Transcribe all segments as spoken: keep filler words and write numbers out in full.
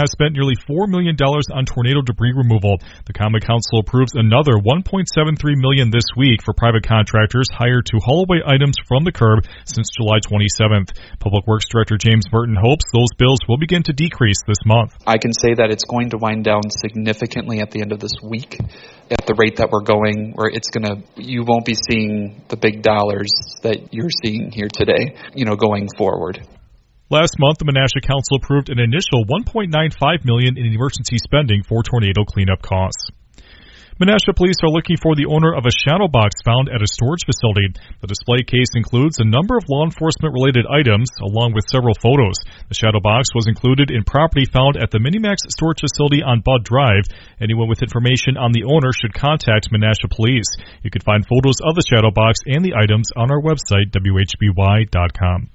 has spent nearly four million dollars on tornado debris removal. The Common Council approves another one point seven three million dollars this week for private contractors hired to haul away items from the curb since July twenty-seventh. Public Works Director James Burton hopes those bills will begin to decrease this month. I can say that it's going to wind down significantly at the end of this week. At the rate that we're going, where it's going to, you won't be seeing the big dollars that you're seeing here today, you know, going forward. Last month, the Menasha Council approved an initial one point nine five million dollars in emergency spending for tornado cleanup costs. Menasha police are looking for the owner of a shadow box found at a storage facility. The display case includes a number of law enforcement-related items, along with several photos. The shadow box was included in property found at the Minimax storage facility on Budd Drive. Anyone with information on the owner should contact Menasha police. You can find photos of the shadow box and the items on our website, W H B Y dot com.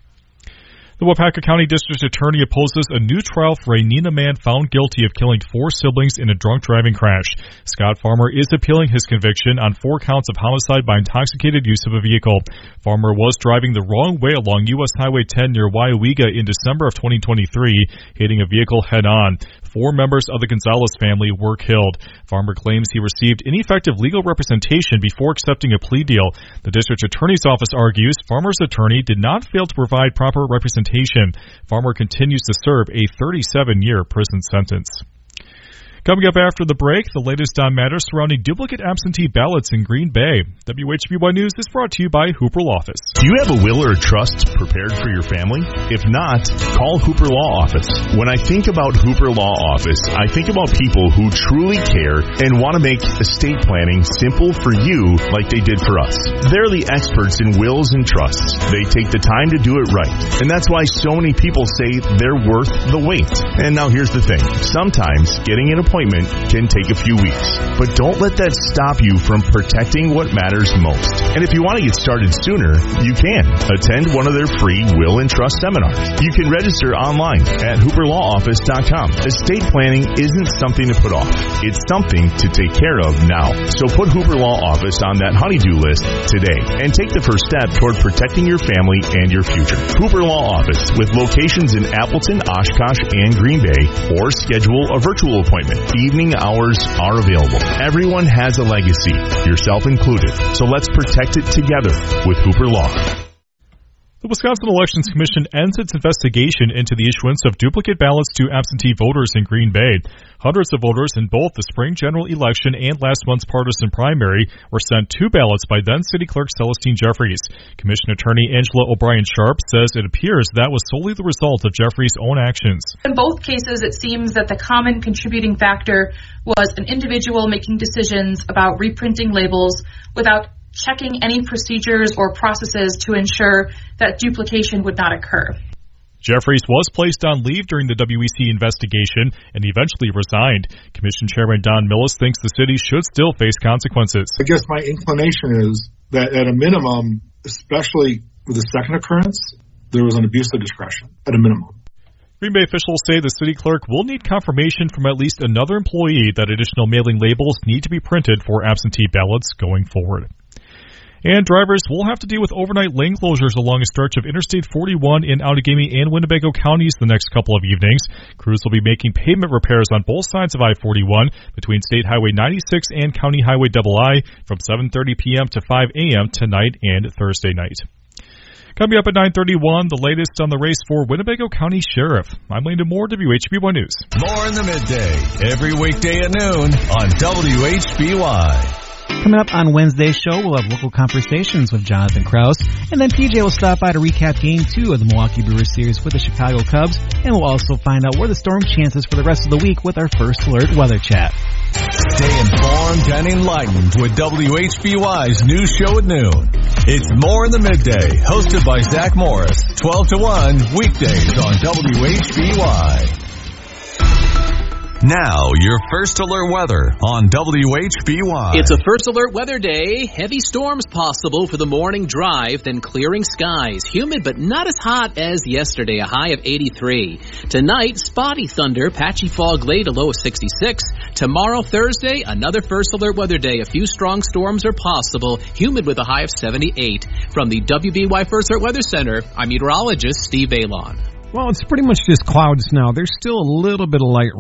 The Waupaca County District Attorney opposes a new trial for a Neenah man found guilty of killing four siblings in a drunk driving crash. Scott Farmer is appealing his conviction on four counts of homicide by intoxicated use of a vehicle. Farmer was driving the wrong way along U S Highway ten near Waiawega in December of twenty twenty-three, hitting a vehicle head-on. Four members of the Gonzalez family were killed. Farmer claims he received ineffective legal representation before accepting a plea deal. The district attorney's office argues Farmer's attorney did not fail to provide proper representation. Farmer continues to serve a thirty-seven year prison sentence. Coming up after the break, the latest on matters surrounding duplicate absentee ballots in Green Bay. W H B Y News is brought to you by Hooper Law Office. Do you have a will or a trust prepared for your family? If not, call Hooper Law Office. When I think about Hooper Law Office, I think about people who truly care and want to make estate planning simple for you like they did for us. They're the experts in wills and trusts. They take the time to do it right. And that's why so many people say they're worth the wait. And now here's the thing. Sometimes getting an appointment can take a few weeks, but don't let that stop you from protecting what matters most. And if you want to get started sooner, you can. Attend one of their free will and trust seminars. You can register online at hooper law office dot com. Estate planning isn't something to put off. It's something to take care of now. So put Hooper Law Office on that honey-do list today and take the first step toward protecting your family and your future. Hooper Law Office, with locations in Appleton, Oshkosh, and Green Bay, or schedule a virtual appointment. Evening hours are available. Everyone has a legacy, yourself included. So let's protect it together with Hooper Law. The Wisconsin Elections Commission ends its investigation into the issuance of duplicate ballots to absentee voters in Green Bay. Hundreds of voters in both the spring general election and last month's partisan primary were sent two ballots by then City Clerk Celestine Jeffries. Commission Attorney Angela O'Brien-Sharp says it appears that was solely the result of Jeffries' own actions. In both cases, it seems that the common contributing factor was an individual making decisions about reprinting labels without checking any procedures or processes to ensure that duplication would not occur. Jeffries was placed on leave during the W E C investigation and eventually resigned. Commission Chairman Don Millis thinks the city should still face consequences. I guess my inclination is that at a minimum, especially with the second occurrence, there was an abuse of discretion at a minimum. Green Bay officials say the city clerk will need confirmation from at least another employee that additional mailing labels need to be printed for absentee ballots going forward. And drivers will have to deal with overnight lane closures along a stretch of Interstate forty-one in Outagamie and Winnebago counties the next couple of evenings. Crews will be making pavement repairs on both sides of I forty-one between State Highway ninety-six and County Highway double I from seven thirty p.m. to five a.m. tonight and Thursday night. Coming up at nine thirty-one, the latest on the race for Winnebago County Sheriff. I'm Landon Moore, W H B Y News. More in the midday, every weekday at noon on W H B Y. Coming up on Wednesday's show, we'll have local conversations with Jonathan Krause, and then P J will stop by to recap Game two of the Milwaukee Brewers series with the Chicago Cubs, and we'll also find out where the storm chances for the rest of the week with our First Alert Weather Chat. Stay informed and enlightened with W H B Y's news show at noon. It's More in the Midday, hosted by Zach Morris, twelve to one, weekdays on W H B Y. Now, your First Alert weather on W H B Y. It's a First Alert weather day. Heavy storms possible for the morning drive, then clearing skies. Humid, but not as hot as yesterday, a high of eighty-three. Tonight, spotty thunder, patchy fog late, a low of sixty-six. Tomorrow, Thursday, another First Alert weather day. A few strong storms are possible. Humid with a high of seventy-eight. From the W B Y First Alert Weather Center, I'm meteorologist Steve Valon. Well, it's pretty much just clouds now. There's still a little bit of light